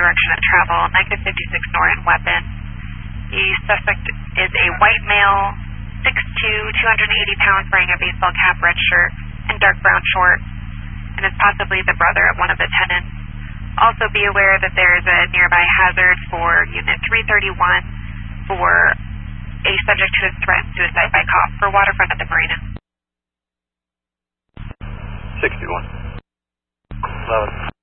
direction of travel, negative 56 NORAD weapon. The suspect is a white male, 6'2", 280 pounds, wearing a baseball cap, red shirt, and dark brown shorts, and is possibly the brother of one of the tenants. Also be aware that there is a nearby hazard for Unit 331 for a subject who is threatened suicide by cop for waterfront at the marina. 61. 11.